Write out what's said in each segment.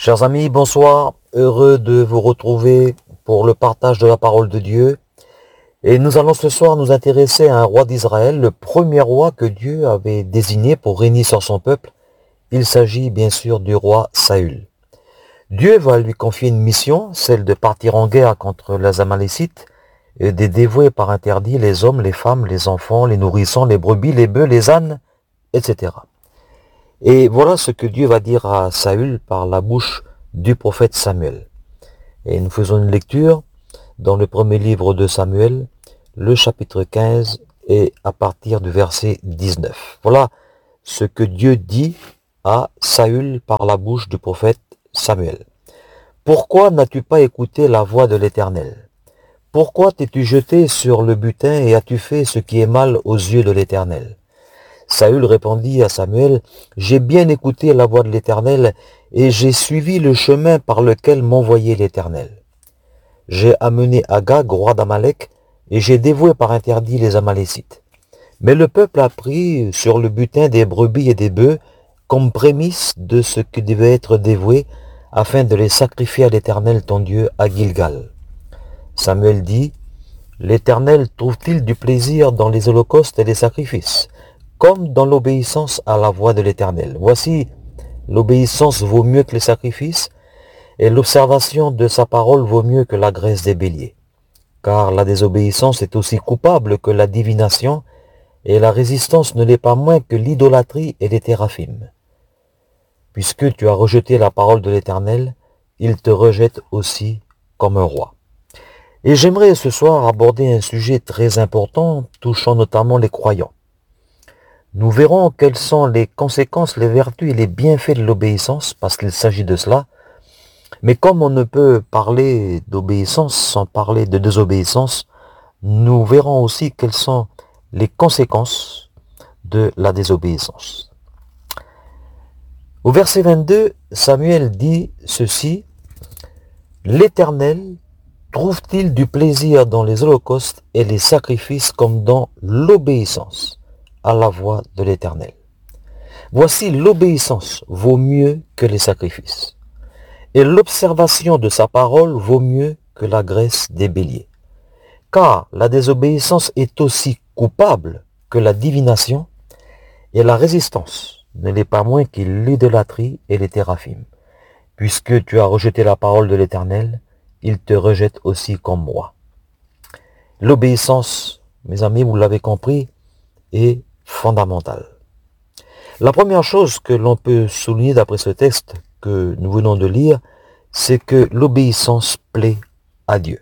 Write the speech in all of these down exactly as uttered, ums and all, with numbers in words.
Chers amis, bonsoir. Heureux de vous retrouver pour le partage de la parole de Dieu. Et nous allons ce soir nous intéresser à un roi d'Israël, le premier roi que Dieu avait désigné pour régner sur son peuple. Il s'agit bien sûr du roi Saül. Dieu va lui confier une mission, celle de partir en guerre contre les Amalécites et de dévouer par interdit les hommes, les femmes, les enfants, les nourrissons, les brebis, les bœufs, les ânes, et cetera. Et voilà ce que Dieu va dire à Saül par la bouche du prophète Samuel. Et nous faisons une lecture dans le premier livre de Samuel, le chapitre quinze, et à partir du verset dix-neuf. Voilà ce que Dieu dit à Saül par la bouche du prophète Samuel. Pourquoi n'as-tu pas écouté la voix de l'Éternel? Pourquoi t'es-tu jeté sur le butin et as-tu fait ce qui est mal aux yeux de l'Éternel? Saül répondit à Samuel, « J'ai bien écouté la voix de l'Éternel et j'ai suivi le chemin par lequel m'envoyait l'Éternel. J'ai amené Agag, roi d'Amalek, et j'ai dévoué par interdit les Amalécites. Mais le peuple a pris sur le butin des brebis et des bœufs comme prémisse de ce qui devait être dévoué afin de les sacrifier à l'Éternel ton Dieu à Gilgal. » Samuel dit, « L'Éternel trouve-t-il du plaisir dans les holocaustes et les sacrifices, comme dans l'obéissance à la voix de l'Éternel? Voici, l'obéissance vaut mieux que les sacrifices, et l'observation de sa parole vaut mieux que la graisse des béliers. Car la désobéissance est aussi coupable que la divination, et la résistance ne l'est pas moins que l'idolâtrie et les théraphim. Puisque tu as rejeté la parole de l'Éternel, il te rejette aussi comme un roi. » Et j'aimerais ce soir aborder un sujet très important, touchant notamment les croyants. Nous verrons quelles sont les conséquences, les vertus et les bienfaits de l'obéissance, parce qu'il s'agit de cela. Mais comme on ne peut parler d'obéissance sans parler de désobéissance, nous verrons aussi quelles sont les conséquences de la désobéissance. Au verset vingt-deux, Samuel dit ceci, « L'Éternel trouve-t-il du plaisir dans les holocaustes et les sacrifices comme dans l'obéissance à la voix de l'Éternel? » Voici, l'obéissance vaut mieux que les sacrifices, et l'observation de sa parole vaut mieux que la graisse des béliers. Car la désobéissance est aussi coupable que la divination, et la résistance ne l'est pas moins que l'idolâtrie et les théraphim. Puisque tu as rejeté la parole de l'Éternel, il te rejette aussi comme moi. L'obéissance, mes amis, vous l'avez compris, est fondamentale. La première chose que l'on peut souligner d'après ce texte que nous venons de lire, c'est que l'obéissance plaît à Dieu.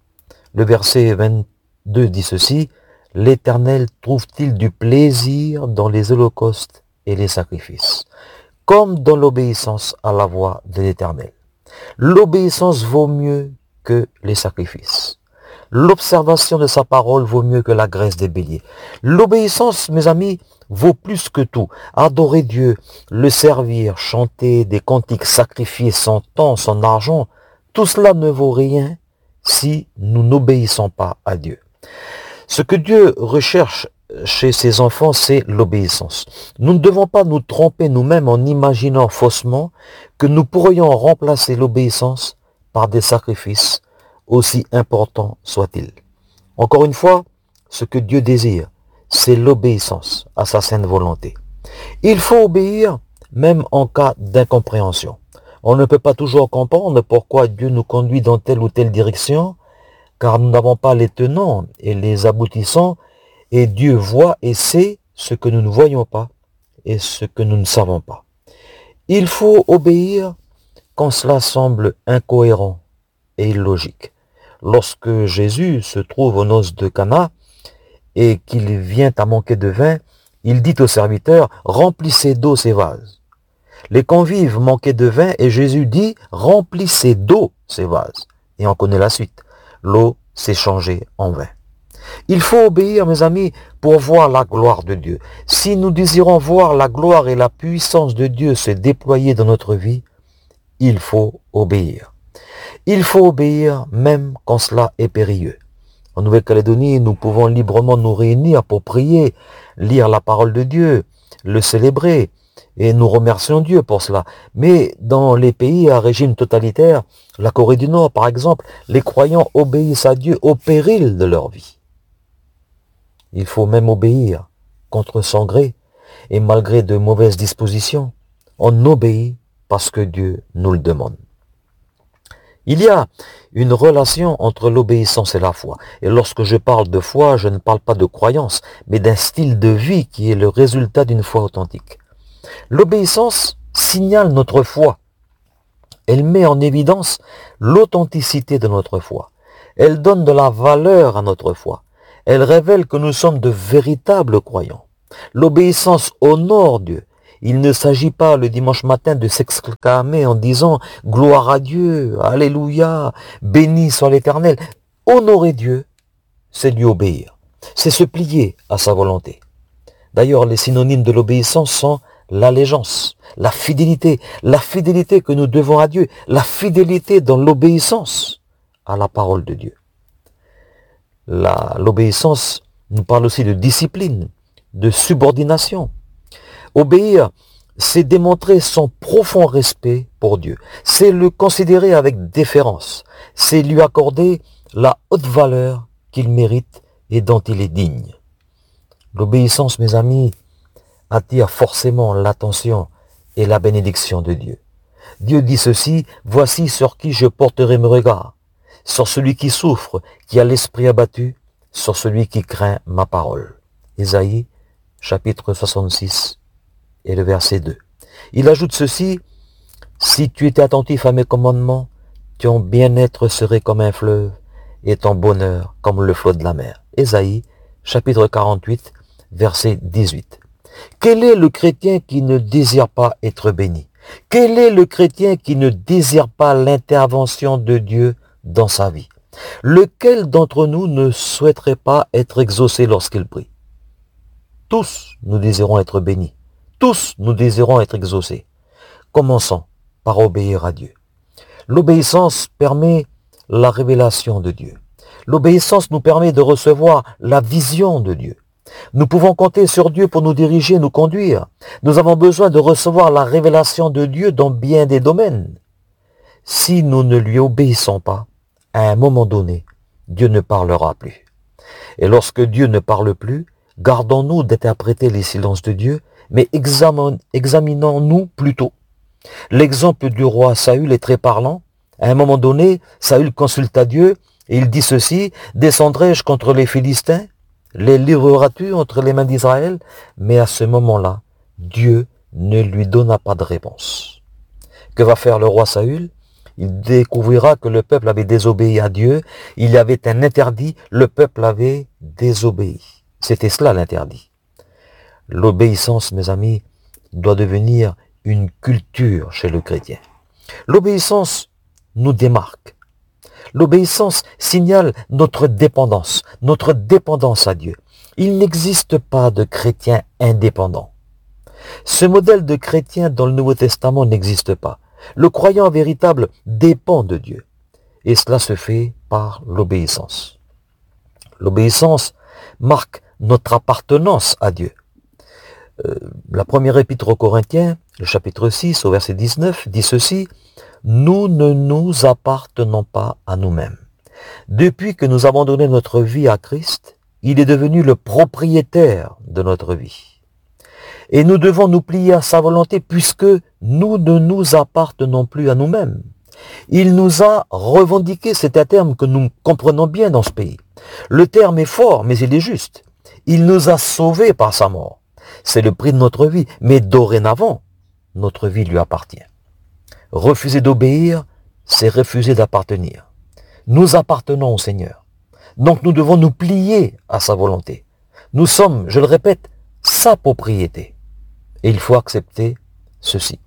Le verset vingt-deux dit ceci, « L'Éternel trouve-t-il du plaisir dans les holocaustes et les sacrifices, comme dans l'obéissance à la voix de l'Éternel. » L'obéissance vaut mieux que les sacrifices. L'observation de sa parole vaut mieux que la graisse des béliers. L'obéissance, mes amis, vaut plus que tout. Adorer Dieu, le servir, chanter des cantiques, sacrifier son temps, son argent, tout cela ne vaut rien si nous n'obéissons pas à Dieu. Ce que Dieu recherche chez ses enfants, c'est l'obéissance. Nous ne devons pas nous tromper nous-mêmes en imaginant faussement que nous pourrions remplacer l'obéissance par des sacrifices, aussi importants soient-ils. Encore une fois, ce que Dieu désire, c'est l'obéissance à sa sainte volonté. Il faut obéir même en cas d'incompréhension. On ne peut pas toujours comprendre pourquoi Dieu nous conduit dans telle ou telle direction, car nous n'avons pas les tenants et les aboutissants, et Dieu voit et sait ce que nous ne voyons pas et ce que nous ne savons pas. Il faut obéir quand cela semble incohérent et illogique. Lorsque Jésus se trouve aux noces de Cana et qu'il vient à manquer de vin, il dit aux serviteurs, « Remplissez d'eau ces vases. » Les convives manquaient de vin et Jésus dit, « Remplissez d'eau ces vases. » Et on connaît la suite. L'eau s'est changée en vin. Il faut obéir, mes amis, pour voir la gloire de Dieu. Si nous désirons voir la gloire et la puissance de Dieu se déployer dans notre vie, il faut obéir. Il faut obéir même quand cela est périlleux. En Nouvelle-Calédonie, nous pouvons librement nous réunir pour prier, lire la parole de Dieu, le célébrer, Et nous remercions Dieu pour cela. Mais dans les pays à régime totalitaire, la Corée du Nord par exemple, les croyants obéissent à Dieu au péril de leur vie. Il faut même obéir contre son gré et malgré de mauvaises dispositions. On obéit parce que Dieu nous le demande. Il y a une relation entre l'obéissance et la foi. Et lorsque je parle de foi, je ne parle pas de croyance, mais d'un style de vie qui est le résultat d'une foi authentique. L'obéissance signale notre foi. Elle met en évidence l'authenticité de notre foi. Elle donne de la valeur à notre foi. Elle révèle que nous sommes de véritables croyants. L'obéissance honore Dieu. Il ne s'agit pas le dimanche matin de s'exclamer en disant « Gloire à Dieu, Alléluia, béni soit l'Éternel ». Honorer Dieu, c'est lui obéir. C'est se plier à sa volonté. D'ailleurs, les synonymes de l'obéissance sont l'allégeance, la fidélité, la fidélité que nous devons à Dieu, la fidélité dans l'obéissance à la parole de Dieu. La, l'obéissance nous parle aussi de discipline, de subordination. Obéir, c'est démontrer son profond respect pour Dieu. C'est le considérer avec déférence. C'est lui accorder la haute valeur qu'il mérite et dont il est digne. L'obéissance, mes amis, attire forcément l'attention et la bénédiction de Dieu. Dieu dit ceci, « Voici sur qui je porterai mes regards, sur celui qui souffre, qui a l'esprit abattu, sur celui qui craint ma parole. » Ésaïe, chapitre soixante-six, et le verset deux. Il ajoute ceci, « Si tu étais attentif à mes commandements, ton bien-être serait comme un fleuve, et ton bonheur comme le flot de la mer. » Ésaïe, chapitre quarante-huit, verset dix-huit. Quel est le chrétien qui ne désire pas être béni? Quel est le chrétien qui ne désire pas l'intervention de Dieu dans sa vie? Lequel d'entre nous ne souhaiterait pas être exaucé lorsqu'il prie? Tous nous désirons être bénis. Tous nous désirons être exaucés. Commençons par obéir à Dieu. L'obéissance permet la révélation de Dieu. L'obéissance nous permet de recevoir la vision de Dieu. Nous pouvons compter sur Dieu pour nous diriger, nous conduire. Nous avons besoin de recevoir la révélation de Dieu dans bien des domaines. Si nous ne lui obéissons pas, à un moment donné, Dieu ne parlera plus. Et lorsque Dieu ne parle plus, gardons-nous d'interpréter les silences de Dieu, mais examinons-nous plutôt. L'exemple du roi Saül est très parlant. À un moment donné, Saül consulta Dieu et il dit ceci, « Descendrai-je contre les Philistins? Les livreras-tu entre les mains d'Israël ?» Mais à ce moment-là, Dieu ne lui donna pas de réponse. Que va faire le roi Saül? Il découvrira que le peuple avait désobéi à Dieu. Il y avait un interdit, le peuple avait désobéi. C'était cela l'interdit. L'obéissance, mes amis, doit devenir une culture chez le chrétien. L'obéissance nous démarque. L'obéissance signale notre dépendance, notre dépendance à Dieu. Il n'existe pas de chrétien indépendant. Ce modèle de chrétien dans le Nouveau Testament n'existe pas. Le croyant véritable dépend de Dieu. Et cela se fait par l'obéissance. L'obéissance marque notre appartenance à Dieu. Euh, la première épître aux Corinthiens, le chapitre six, au verset dix-neuf, dit ceci, « Nous ne nous appartenons pas à nous-mêmes. Depuis que nous avons donné notre vie à Christ, il est devenu le propriétaire de notre vie. Et nous devons nous plier à sa volonté puisque nous ne nous appartenons plus à nous-mêmes. Il nous a revendiqué, c'est un terme que nous comprenons bien dans ce pays. Le terme est fort, mais il est juste. Il nous a sauvés par sa mort. C'est le prix de notre vie, mais dorénavant, notre vie lui appartient. Refuser d'obéir, c'est refuser d'appartenir. Nous appartenons au Seigneur. Donc nous devons nous plier à sa volonté. Nous sommes, je le répète, sa propriété. Et il faut accepter ceci.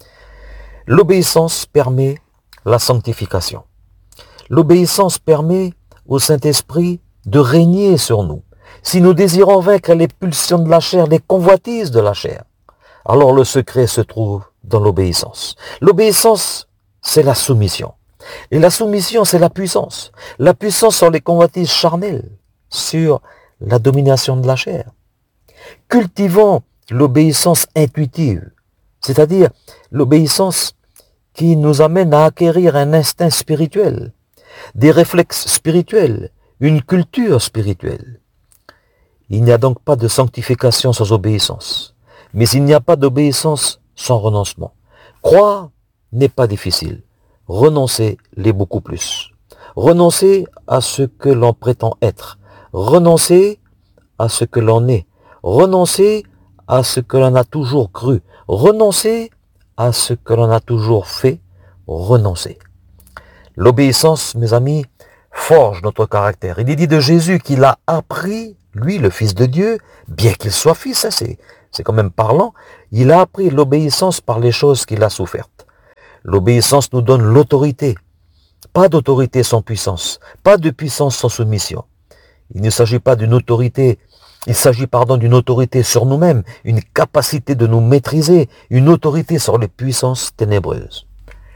L'obéissance permet la sanctification. L'obéissance permet au Saint-Esprit de régner sur nous. Si nous désirons vaincre les pulsions de la chair, les convoitises de la chair, alors le secret se trouve dans l'obéissance. L'obéissance, c'est la soumission. Et la soumission, c'est la puissance. La puissance sur les convoitises charnelles, sur la domination de la chair. Cultivons l'obéissance intuitive. c'est-à-dire l'obéissance qui nous amène à acquérir un instinct spirituel, des réflexes spirituels, une culture spirituelle. Il n'y a donc pas de sanctification sans obéissance, mais il n'y a pas d'obéissance sans renoncement. Croire n'est pas difficile, renoncer l'est beaucoup plus. Renoncer à ce que l'on prétend être, renoncer à ce que l'on est, renoncer à ce que l'on a toujours cru, renoncer à ce que l'on a toujours fait, renoncer. L'obéissance, mes amis, forge notre caractère. Il est dit de Jésus qu'il a appris, lui, le Fils de Dieu, bien qu'il soit fils, hein, c'est, c'est quand même parlant, il a appris l'obéissance par les choses qu'il a souffertes. L'obéissance nous donne l'autorité. Pas d'autorité sans puissance, pas de puissance sans soumission. Il ne s'agit pas d'une autorité, il s'agit pardon d'une autorité sur nous-mêmes, une capacité de nous maîtriser, une autorité sur les puissances ténébreuses.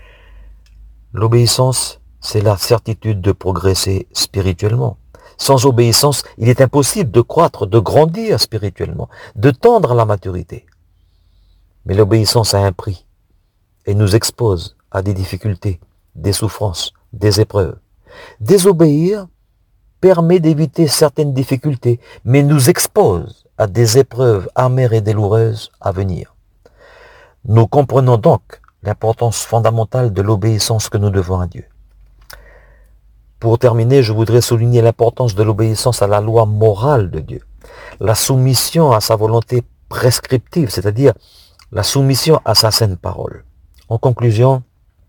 L'obéissance, c'est la certitude de progresser spirituellement. Sans obéissance, il est impossible de croître, de grandir spirituellement, de tendre à la maturité. Mais l'obéissance a un prix et nous expose à des difficultés, des souffrances, des épreuves. Désobéir permet d'éviter certaines difficultés, mais nous expose à des épreuves amères et douloureuses à venir. Nous comprenons donc l'importance fondamentale de l'obéissance que nous devons à Dieu. Pour terminer, je voudrais souligner l'importance de l'obéissance à la loi morale de Dieu, la soumission à sa volonté prescriptive, c'est-à-dire la soumission à sa sainte parole. En conclusion,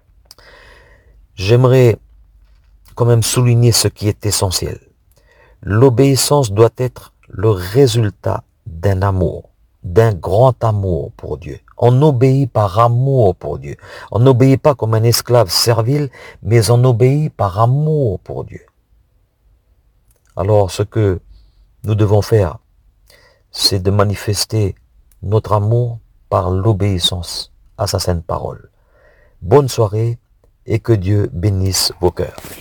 j'aimerais quand même souligner ce qui est essentiel. L'obéissance doit être le résultat d'un amour, d'un grand amour pour Dieu. On obéit par amour pour Dieu. On n'obéit pas comme un esclave servile, mais on obéit par amour pour Dieu. Alors ce que nous devons faire, c'est de manifester notre amour par l'obéissance à sa sainte parole. Bonne soirée et que Dieu bénisse vos cœurs.